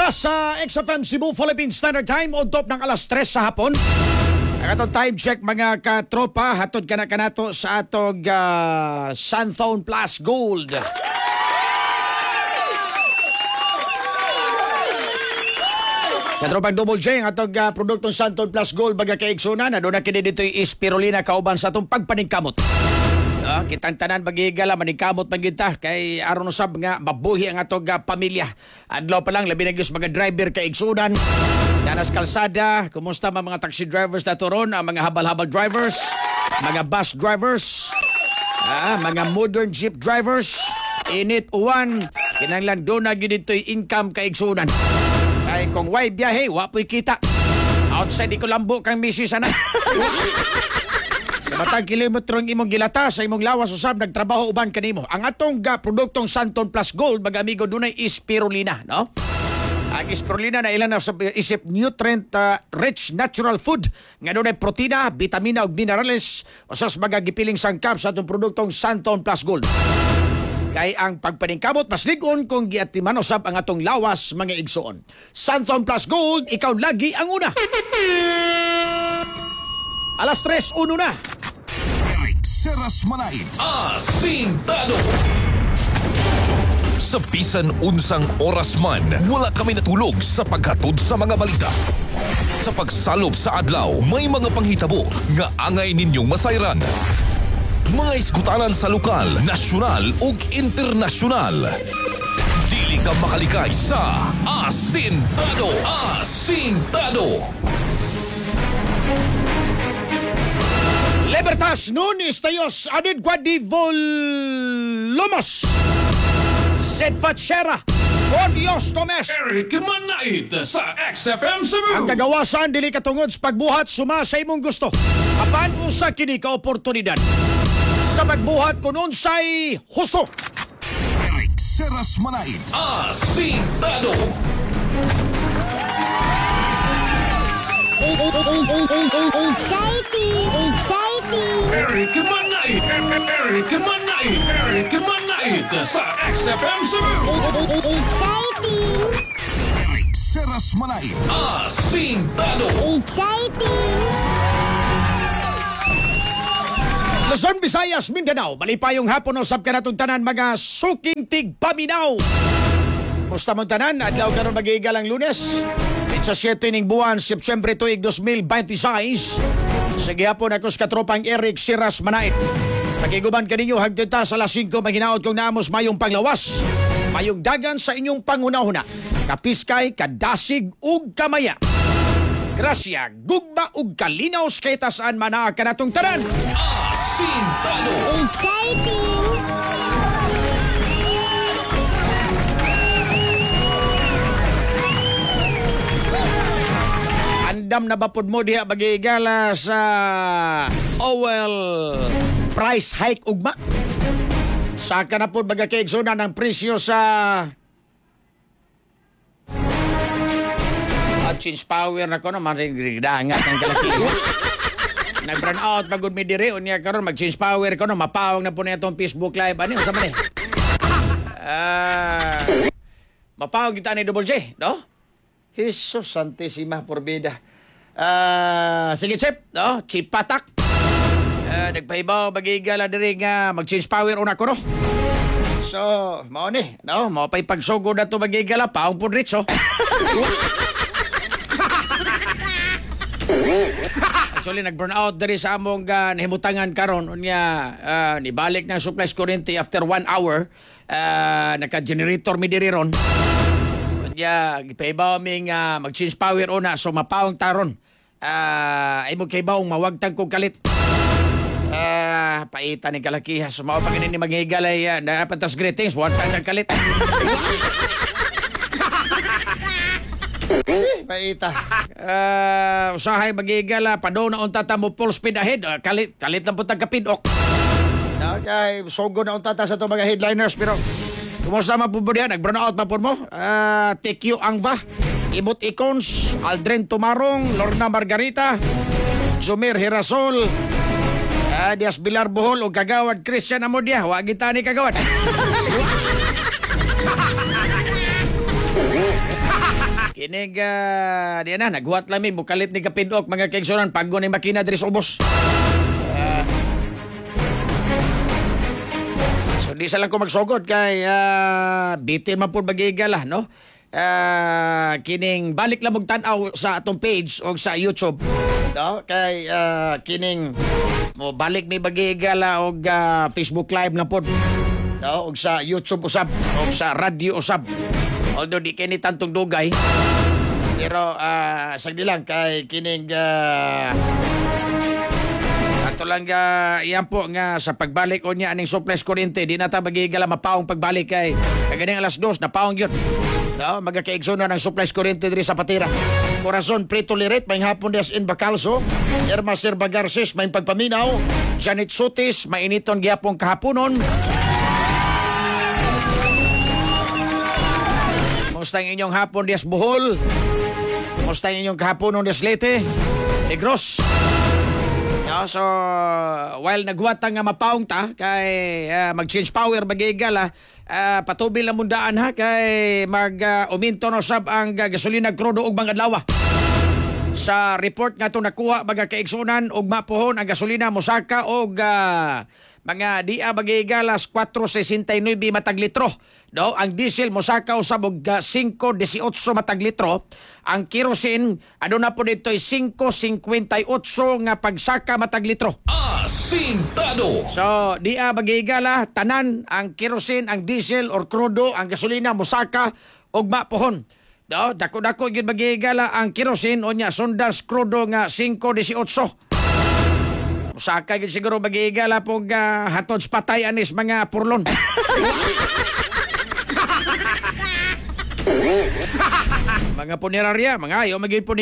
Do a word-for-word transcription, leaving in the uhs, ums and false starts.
Una sa X F M Cebu Philippine Standard Time on top ng alas tres sa hapon. Ang atong time check mga katropa, hatod ka na kanato sa atog uh, Sunthone Plus Gold. Katropang Double J, ang atog uh, produktong Sunthone Plus Gold baga kaigsunan, na doon na kini dito yung spirulina kauban sa atong pagpaningkamot. Uh, kitang tanan magigala, maningkamot magita kay aron usab nga mabuhi ang atog uh, pamilya. Adlaw pa lang labi na gyud mga driver kay igsunan. Danas kalsada, kumusta mga, mga taxi drivers na turon, ang mga habal-habal drivers, mga bus drivers, uh, mga modern jeep drivers, init uwan, kinahanglan doon na gyud dito'y income kay igsunan. Kay kung way biyahe, wapoy kita. Outside di ko lambo kang misis ana. Sa batang kilometro ang imong gilata sa imong lawas usab nagtrabaho uban kanimo. Ang atong ga produktong Sunthone Plus Gold mga amigo dunay spirulina, no? Ang spirulina na ilan na sa isip nutrient uh, rich natural food nga dunay protina, vitamina ug minerales usas mga gipiling sangkap sa atong produktong Sunthone Plus Gold. Kay ang pagpaningkamot mas ligon kung giatiman usab ang atong lawas mga igsoon. Sunthone Plus Gold, ikaw lagi ang una. Alas tres, uno na. Eric Seras Manait, Asintado. Sa bisan unsang oras man, wala kami natulog sa paghatod sa mga balita. Sa pagsalop sa adlaw, may mga panghitabo nga angay ninyong masayran. Mga iskutanan sa lokal, nasyonal ug internasyonal. Dili ka makalikay sa Asintado. Asintado. Libertas nun istayos adid guadi volumos. Sed Fatshera. O Dios Tomes. Eric Manait sa X F M Cebu. Ang kagawasan dili katungod sa pagbuhat suma sa imong gusto. Apan usa kini ka oportunidad sa pagbuhat kun unsay husto. Eric Seras Manait, Asintado. Exciting! Exciting! Eric Manait. Eric Manait. Eric Manait sa X F M Cebu. Exciting! Eric Seras Manait, Asintado. Exciting! Luzon, Visayas, Mindanao, malipayong hapon usab ka natong tanan mga suking tigpaminaw. Musta mong tanan, adlaw karon magiigal ang Lunes. Sa siyete ning buwan, September tuig dos mil veintiséis. Sige hapon ako sa katropang Eric Seras Manait. Pagiguban kaninyo hagdita sa alas singko maginaot kung naamos mayong panglawas. Mayong dagan sa inyong panghunahuna. Kapiskay, kadasig ug kamaya. Grasya, gugma ug kalinaw kay tasaan mana kanatong tanan. Asintado. Exciting! Andam na bapod mo diha magigala sa oil price hike ugma. Sa kanapod magakaigsunan ng presyo sa at change power na ko naman rin dangat ang kalaki. Nag-burn out pagod mi diri unya karon mag-change power ko no mapawag na po na itong Facebook live ani sa man eh. Ah, mapawag kita ni Double J, no? Jesus Santissima Forbida. Ah, sige chip, no? Chip patak. Ah, nagpahibaw magigala diri nga mag-change power una ko no. So, mao ni, no? Mao pay pagsugo na to magigala paong pud ritso. Actually, nag-burn out diri sa among uh, nahimutangan karon unya uh, nibalik na supplies kuryente after one hour. Uh, naka-generator mi diri ron. Unya, gipaibaw mi nga mag-change power una so mapawang taron. Uh, ay mo kaibaw mawagtang kong kalit. Uh, paita ni kalakiha. So mao paginin ni maghigalay uh, na patas greetings. Wagtang ng kalit. Paita. Uh, usahay magigala pa do na unta ta mo full speed ahead. Uh, kalit kalit lang putang kapidok. Okay, sogo na unta ta sa to mga headliners pero kumusta man po diha nag-burn out pa po mo? Uh, T Q Angva, Imot Icons, Aldrin Tumarong, Lorna Margarita, Jumir Hirasol, uh, Dias Bilar Bohol o Kagawad Christian Amodia. Wa kita ni Kagawad. Kinig, uh, di na, naghuwat lang mi, mukalit ni kapindok, mga kaigsunan, paggo ni makina diri sa ubos. Ah, so, di sa lang ko magsugod kay uh, bitin man po magigala, no? Uh, kining balik lang mong tanaw sa atong page o sa YouTube, no? Kay uh, kining mo balik mi magigala og uh, Facebook Live lang po, no? Og sa YouTube usab, og sa radio usab. Although di kini tantong dugay, pero uh, sagdi lang kay kining uh, ato lang uh, iyan po nga sa pagbalik o niya aning supplies kuryente, di na ta magigala mapaong pagbalik kay kaganing alas dos na paong yun. No, magkakaigso na ng supplies kuryente diri sa Patira. Corazon Prito Liret, may hapon des in Bacalso. Irma Sirba Garces, may pagpaminaw. Janet Sotis, mainiton gyapong kahaponon. Musta ang inyong hapon des Bohol? Musta ang inyong kahaponon des Leyte? Negros? No, so, while nagwata nga mapaong ta, kay uh, mag-change power, magigala, uh, patubil na mundaan ha, kay mag-uminto uh, no sab ang uh, gasolina krudo ug mga adlaw. Sa report nga itong nakuha, baga kaigsunan, ug mapuhon ang gasolina mosaka og uh, mga dia magigalas four sixty-nine matag litro. No, ang diesel mosaka usab og uh, five eighteen matag litro. Ang kerosene aduna po ditoy five fifty-eight nga pagsaka matag litro. Asintado! So, dia magigala tanan ang kerosene, ang diesel or crudo, ang gasolina mosaka og mapuhon. No, dako-dako gyud magigala ang kerosene o nya sundas crudo nga five eighteen. Saka gid siguro mag-iigala pog uh, hatods patay anis mga purlon. Mga punerarya, mga ayo maging